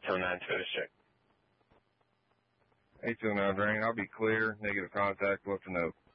809 status check. 809 Drain, I'll be clear. Negative contact, left a note.